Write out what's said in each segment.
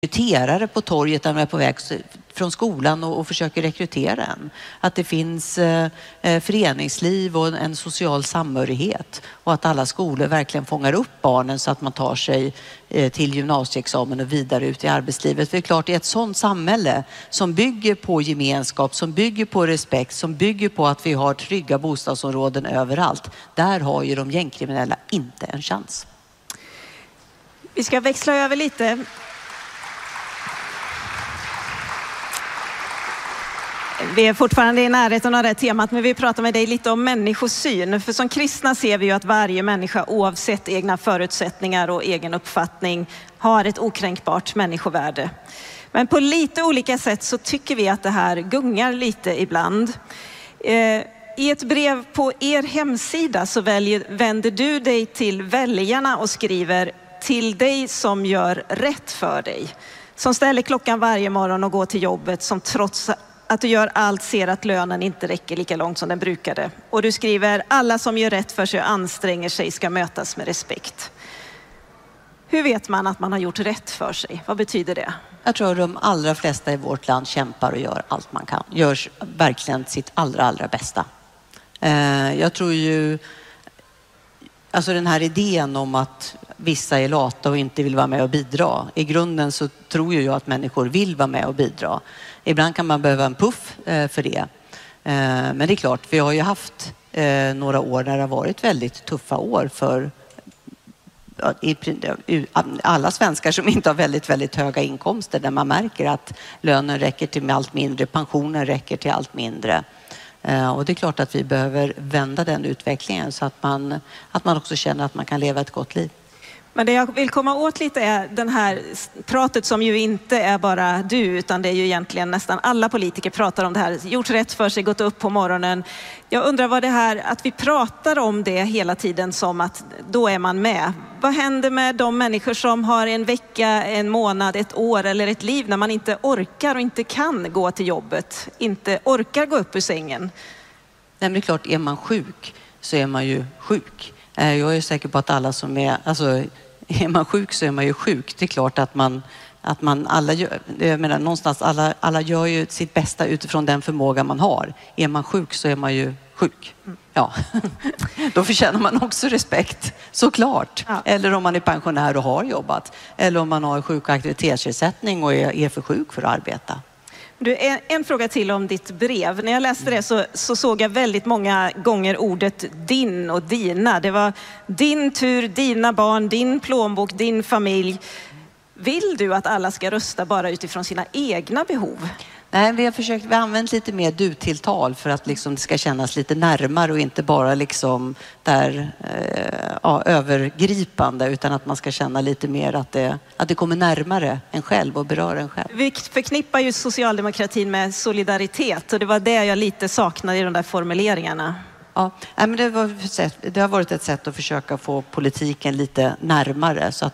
rekryterare på torget när man är på väg från skolan och försöker rekrytera en. Att det finns föreningsliv och en social samhörighet och att alla skolor verkligen fångar upp barnen så att man tar sig till gymnasieexamen och vidare ut i arbetslivet. För det är klart, i ett sådant samhälle som bygger på gemenskap, som bygger på respekt, som bygger på att vi har trygga bostadsområden överallt, där har ju de gängkriminella inte en chans. Vi ska växla över lite. Vi är fortfarande i närheten av det här temat, men vi pratar med dig lite om människosyn. För som kristna ser vi ju att varje människa, oavsett egna förutsättningar och egen uppfattning, har ett okränkbart människovärde. Men på lite olika sätt så tycker vi att det här gungar lite ibland. I ett brev på er hemsida så vänder du dig till väljarna och skriver: till dig som gör rätt för dig. Som ställer klockan varje morgon och går till jobbet, som trots att du gör allt ser att lönen inte räcker lika långt som den brukade. Och du skriver: alla som gör rätt för sig och anstränger sig ska mötas med respekt. Hur vet man att man har gjort rätt för sig? Vad betyder det? Jag tror att de allra flesta i vårt land kämpar och gör allt man kan. Gör verkligen sitt allra bästa. Jag tror ju, alltså den här idén om att vissa är lata och inte vill vara med och bidra. I grunden så tror jag att människor vill vara med och bidra. Ibland kan man behöva en puff för det. Men det är klart, vi har ju haft några år när det har varit väldigt tuffa år för alla svenskar som inte har väldigt höga inkomster, där man märker att lönen räcker till allt mindre, pensionen räcker till allt mindre. Och det är klart att vi behöver vända den utvecklingen så att man också känner att man kan leva ett gott liv. Men det jag vill komma åt lite är den här pratet som ju inte är bara du, utan det är ju egentligen nästan alla politiker pratar om det här. Gjort rätt för sig, gått upp på morgonen. Jag undrar vad det här, att vi pratar om det hela tiden som att då är man med. Vad händer med de människor som har en vecka, en månad, ett år eller ett liv när man inte orkar och inte kan gå till jobbet, inte orkar gå upp ur sängen? Nej, men det är klart, är man sjuk så är man ju sjuk. Jag är säker på att alla som är man sjuk så är man ju sjuk. Det är klart att alla gör, jag menar, någonstans alla gör ju sitt bästa utifrån den förmåga man har. Är man sjuk så är man ju sjuk. Ja, då förtjänar man också respekt, såklart. Ja. Eller om man är pensionär och har jobbat. Eller om man har sjuk- och aktivitetsersättning och är för sjuk för att arbeta. Du, en fråga till om ditt brev. När jag läste det så såg jag väldigt många gånger ordet din och dina. Det var din tur, dina barn, din plånbok, din familj. Vill du att alla ska rösta bara utifrån sina egna behov? Nej, vi har använt lite mer du-tilltal för att liksom det ska kännas lite närmare och inte bara liksom där övergripande, utan att man ska känna lite mer att det kommer närmare en själv och berör en själv. Vi förknippar ju socialdemokratin med solidaritet och det var det jag lite saknade i de där formuleringarna. Ja, men det har varit ett sätt att försöka få politiken lite närmare så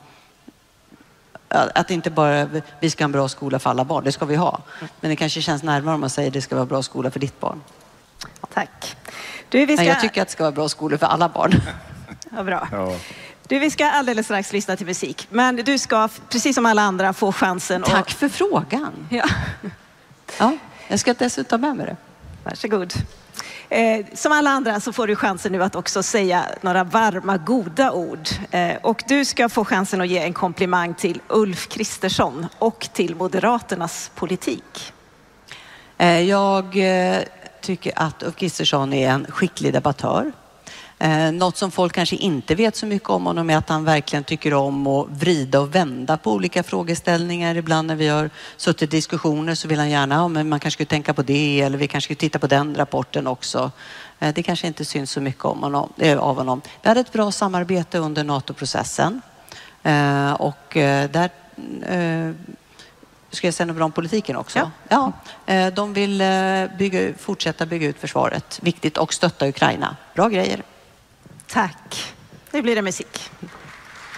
att inte bara vi ska ha en bra skola för alla barn, det ska vi ha. Men det kanske känns närmare om man säger det ska vara bra skola för ditt barn. Tack. Jag tycker att det ska vara bra skolor för alla barn. Ja, bra. Ja. Vi ska alldeles strax lyssna till musik. Men du ska, precis som alla andra, få chansen. Tack för frågan. Ja, jag ska dessutom med mig det. Varsågod. Som alla andra så får du chansen nu att också säga några varma, goda ord. Och du ska få chansen att ge en komplimang till Ulf Kristersson och till Moderaternas politik. Jag tycker att Ulf Kristersson är en skicklig debattör. Något som folk kanske inte vet så mycket om honom är att han verkligen tycker om att vrida och vända på olika frågeställningar. Ibland när vi har suttit i diskussioner så vill han gärna, men man kanske skulle tänka på det, eller vi kanske skulle titta på den rapporten också. Det kanske inte syns så mycket av honom. Vi hade ett bra samarbete under NATO-processen och där ska jag säga något bra om politiken också. Ja. De vill fortsätta bygga ut försvaret, viktigt, och stötta Ukraina. Bra grejer. Tack. Nu blir det musik.